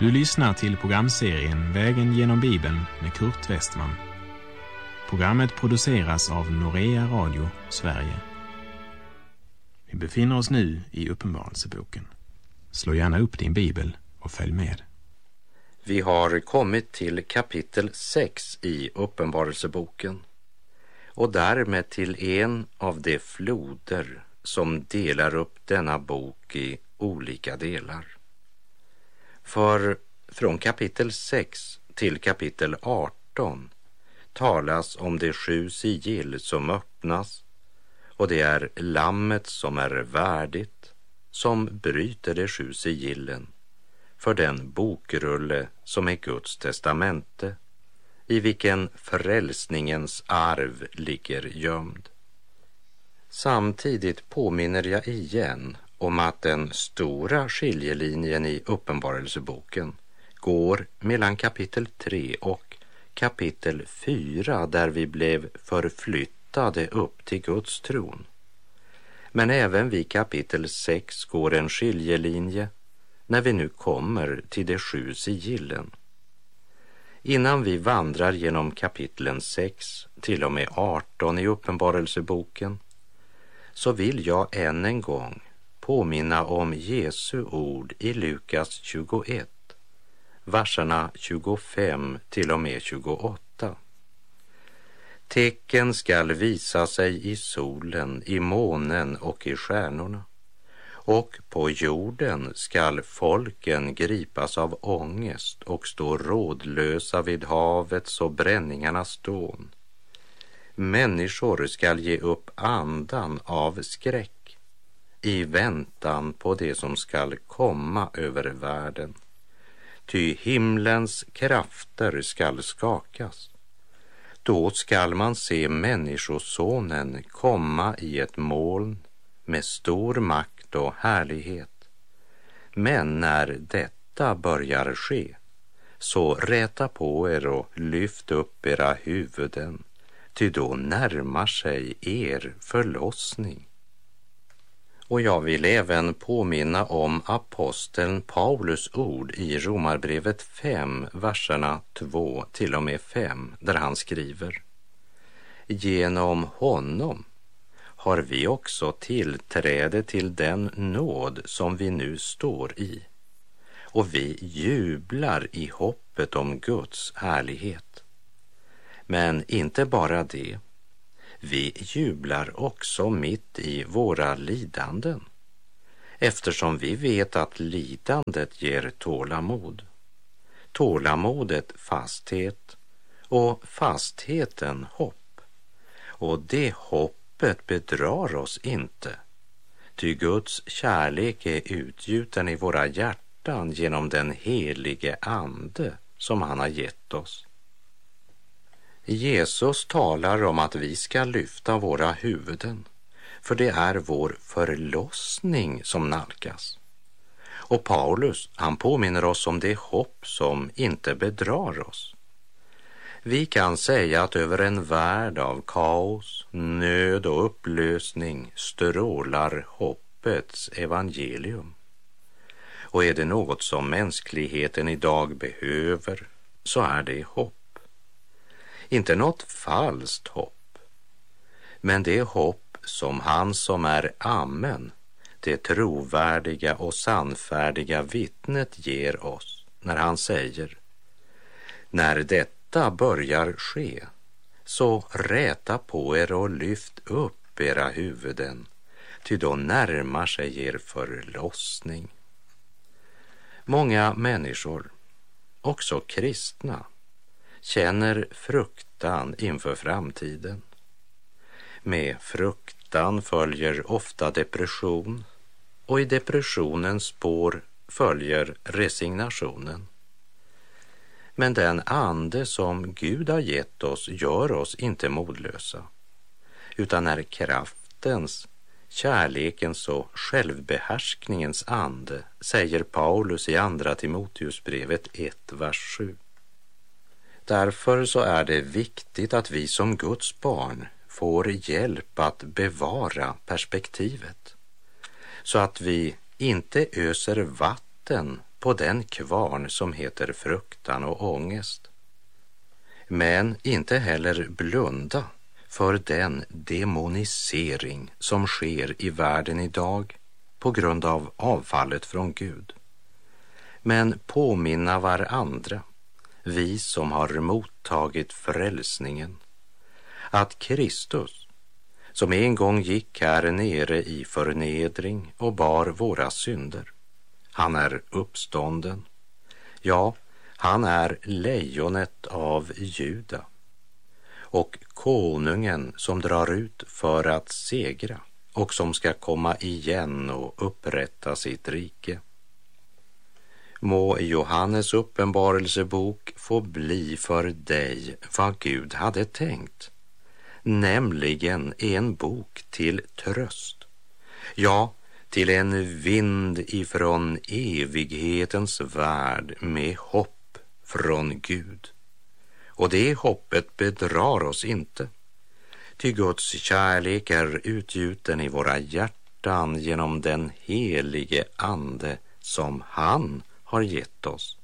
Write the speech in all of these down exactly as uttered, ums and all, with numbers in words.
Du lyssnar till programserien Vägen genom Bibeln med Kurt Westman. Programmet produceras av Norea Radio, Sverige. Vi befinner oss nu i Uppenbarelseboken. Slå gärna upp din bibel och följ med. Vi har kommit till kapitel sex i Uppenbarelseboken och därmed till en av de floder som delar upp denna bok i olika delar. För från kapitel sex till kapitel arton talas om de sju sigill som öppnas, och det är lammet som är värdigt, som bryter de sju sigillen för den bokrulle som är Guds testamente, i vilken frälsningens arv ligger gömd. Samtidigt påminner jag igen om att den stora skiljelinjen i Uppenbarelseboken går mellan kapitel tre och kapitel fyra, där vi blev förflyttade upp till Guds tron. Men även vid kapitel sex går en skiljelinje när vi nu kommer till de sju sigillen. Innan vi vandrar genom kapitlen sex till och med arton i Uppenbarelseboken så vill jag än en gång påminna om Jesu ord i Lukas tjugoett, verserna tjugofem till och med tjugoåtta. Tecken skall visa sig i solen, i månen och i stjärnorna, och på jorden skall folken gripas av ångest och stå rådlösa vid havets och bränningarnas dån. Människor skall ge upp andan av skräck i väntan på det som skall komma över världen. Ty himlens krafter skall skakas. Då skall man se människosonen komma i ett moln med stor makt och härlighet. Men när detta börjar ske, så räta på er och lyft upp era huvuden, ty då närmar sig er förlossning. Och jag vill även påminna om aposteln Paulus ord i Romarbrevet fem, verserna två till och med fem, där han skriver: genom honom har vi också tillträde till den nåd som vi nu står i, och vi jublar i hoppet om Guds härlighet. Men inte bara det, vi jublar också mitt i våra lidanden, eftersom vi vet att lidandet ger tålamod, tålamodet fasthet och fastheten hopp. Och det hoppet bedrar oss inte, ty Guds kärlek är utgjuten i våra hjärtan genom den helige ande som han har gett oss. Jesus talar om att vi ska lyfta våra huvuden, för det är vår förlossning som nalkas. Och Paulus, han påminner oss om det hopp som inte bedrar oss. Vi kan säga att över en värld av kaos, nöd och upplösning strålar hoppets evangelium. Och är det något som mänskligheten idag behöver, så är det hopp. Inte något falskt hopp, men det hopp som han som är Amen, det trovärdiga och sannfärdiga vittnet, ger oss när han säger: när detta börjar ske, så räta på er och lyft upp era huvuden, ty då närmar sig er förlossning. Många människor, också kristna, känner fruktan inför framtiden. Med fruktan följer ofta depression, och i depressionens spår följer resignationen. Men den ande som Gud har gett oss gör oss inte modlösa, utan är kraftens, kärlekens och självbehärskningens ande, säger Paulus i andra Timoteusbrevet ett, vers sju. Därför så är det viktigt att vi som Guds barn får hjälp att bevara perspektivet, så att vi inte öser vatten på den kvarn som heter fruktan och ångest. Men inte heller blunda för den demonisering som sker i världen idag på grund av avfallet från Gud. Men påminna varandra, vi som har mottagit frälsningen, att Kristus, som en gång gick här nere i förnedring och bar våra synder, han är uppstånden. Ja, han är lejonet av Juda och konungen som drar ut för att segra och som ska komma igen och upprätta sitt rike. Må Johannes uppenbarelsebok få bli för dig vad Gud hade tänkt, nämligen en bok till tröst, ja, till en vind ifrån evighetens värld med hopp från Gud. Och det hoppet bedrar oss inte, ty Guds kärlek är utgjuten i våra hjärtan genom den helige ande som han har gett oss.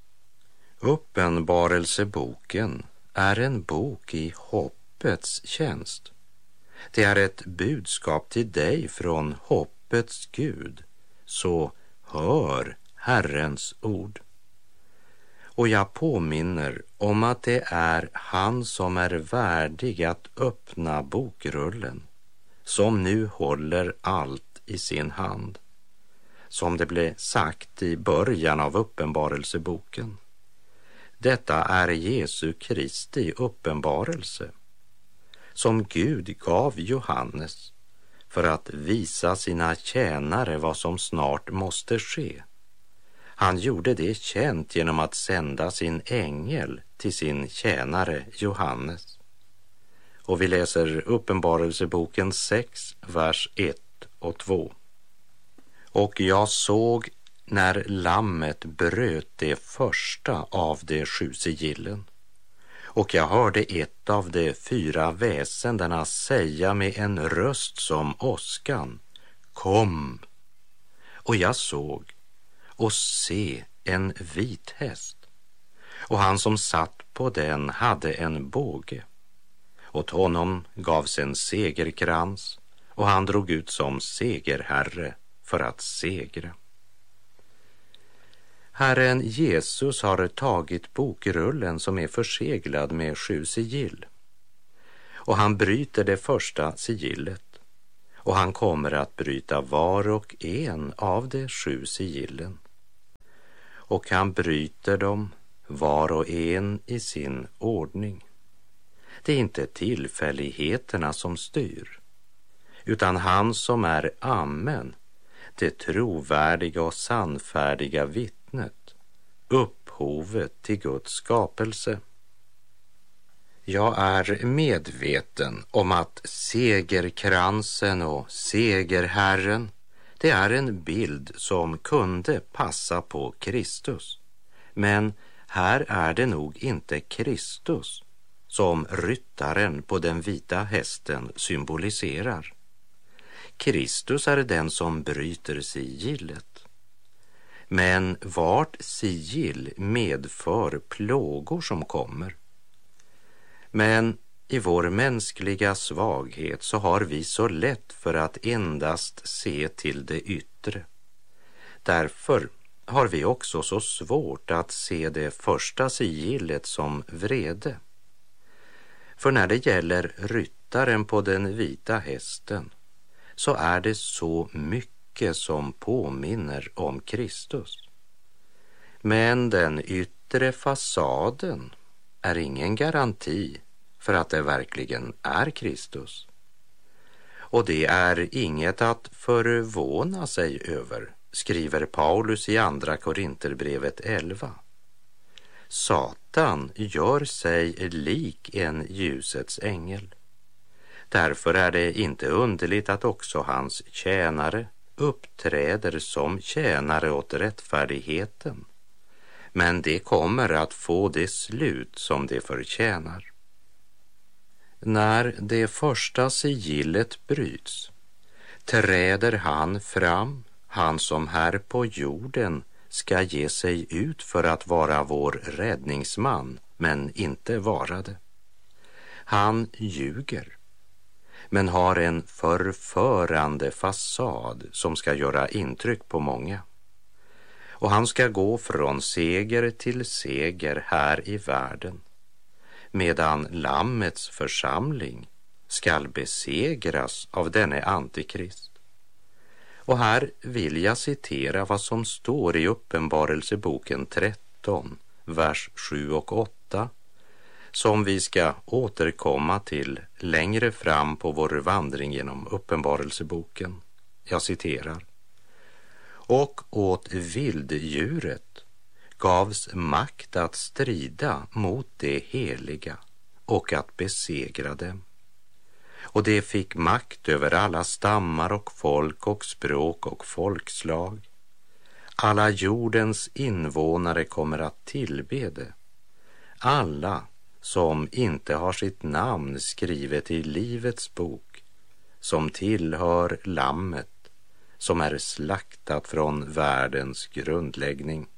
Uppenbarelseboken är en bok i hoppets tjänst. Det är ett budskap till dig från hoppets Gud, så hör Herrens ord. Och jag påminner om att det är han som är värdig att öppna bokrullen, som nu håller allt i sin hand. Som det blev sagt i början av uppenbarelseboken. Detta är Jesu Kristi uppenbarelse, som Gud gav Johannes för att visa sina tjänare vad som snart måste ske. Han gjorde det känt genom att sända sin ängel till sin tjänare Johannes. Och vi läser uppenbarelseboken sex, vers ett och två. Och jag såg när lammet bröt det första av de sju sigillen. Och jag hörde ett av de fyra väsendena säga med en röst som åskan: Kom! Och jag såg och se en vit häst. Och han som satt på den hade en båge. Åt honom gavs en segerkrans, och han drog ut som segerherre för att segra. Herren Jesus har tagit bokrullen som är förseglad med sju sigill. Och han bryter det första sigillet. Och han kommer att bryta var och en av de sju sigillen. Och han bryter dem var och en i sin ordning. Det är inte tillfälligheterna som styr, utan han som är Amen, det trovärdiga och sannfärdiga vittnet, upphovet till Guds skapelse. Jag är medveten om att segerkransen och segerherren, det är en bild som kunde passa på Kristus. Men här är det nog inte Kristus som ryttaren på den vita hästen symboliserar. Kristus är den som bryter sigillet. Men vart sigill medför plågor som kommer. Men i vår mänskliga svaghet så har vi så lätt för att endast se till det yttre. Därför har vi också så svårt att se det första sigillet som vrede. För när det gäller ryttaren på den vita hästen så är det så mycket som påminner om Kristus. Men den yttre fasaden är ingen garanti för att det verkligen är Kristus. Och det är inget att förvåna sig över, skriver Paulus i andra Korinterbrevet elva. Satan gör sig lik en ljusets ängel. Därför är det inte underligt att också hans tjänare uppträder som tjänare åt rättfärdigheten. Men det kommer att få det slut som det förtjänar. När det första sigillet bryts träder han fram, han som här på jorden ska ge sig ut för att vara vår räddningsman, men inte vara det. Han ljuger, men har en förförande fasad som ska göra intryck på många. Och han ska gå från seger till seger här i världen, medan Lammets församling skall besegras av denne antikrist. Och här vill jag citera vad som står i Uppenbarelseboken tretton, vers sju och åtta, som vi ska återkomma till längre fram på vår vandring genom Uppenbarelseboken. Jag citerar: och åt vilddjuret gavs makt att strida mot det heliga och att besegra dem. Och det fick makt över alla stammar och folk och språk och folkslag. Alla jordens invånare kommer att tillbe det. Alla som inte har sitt namn skrivet i livets bok, som tillhör Lammet, som är slaktat från världens grundläggning.